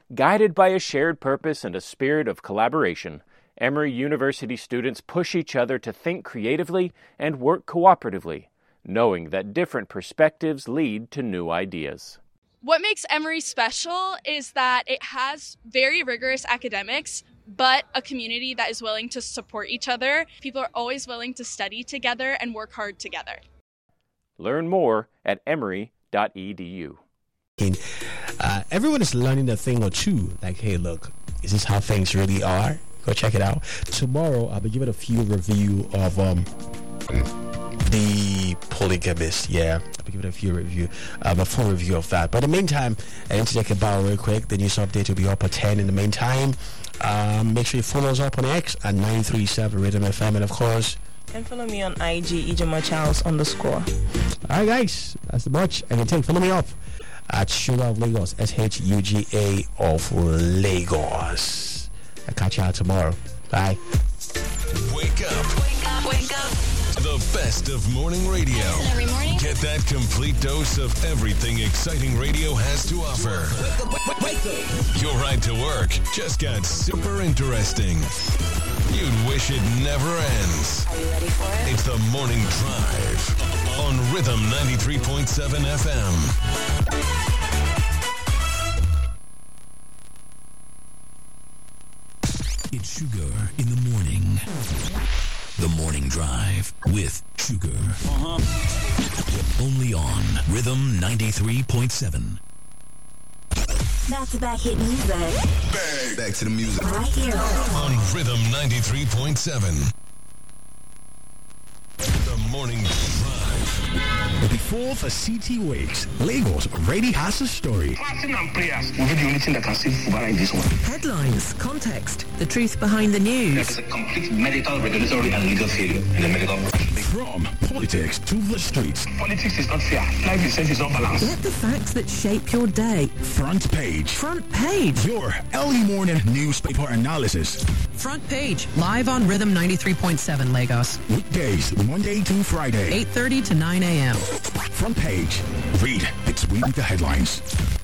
Guided by a shared purpose and a spirit of collaboration, Emory University students push each other to think creatively and work cooperatively, knowing that different perspectives lead to new ideas. What makes Emory special is that it has very rigorous academics, but a community that is willing to support each other. People are always willing to study together and work hard together. Learn more at emory.edu. Everyone is learning a thing or two. Like, hey, look, is this how things really are? Go check it out. Tomorrow, I'll be giving a few review of The Polygamist. Yeah, I'll be giving a full review of that. But in the meantime, I need to take a bow real quick. The news update will be up at 10 in the meantime. Make sure you follow us up on X at 937 Rhythm FM, and of course, and follow me on IG, Ijoma Charles _. Alright guys, that's the much I can take. Follow me up at Sugar of Lagos, SHUGA of Lagos. I'll catch you out tomorrow. Bye. Wake up. Wake up. Wake up. The best of morning radio. Every morning. Get that complete dose of everything exciting radio has to offer. Wake up. Your ride to work just got super interesting. You'd wish it never ends. Are you ready for it? It's the Morning Drive on Rhythm 93.7 FM. It's Sugar in the morning. The Morning Drive with Sugar. Only on Rhythm 93.7. Back-to-back hit music. Back to the music. Right here. On Rhythm 93.7. The Morning Drive. Before the city wakes, Lagos already has a story. Fasting and prayers will be the only thing that can save Fubara in this one. Headlines, context, the truth behind the news. There is a complete medical, regulatory, and legal failure in the medical profession. From politics to the streets. Politics is not fair. Life itself is not balanced. Get the facts that shape your day. Front Page. Front Page. Your early morning newspaper analysis. Front Page, live on Rhythm 93.7 Lagos. Weekdays, Monday to Friday. 8:30 to 9 a.m. Front Page. Read between the headlines.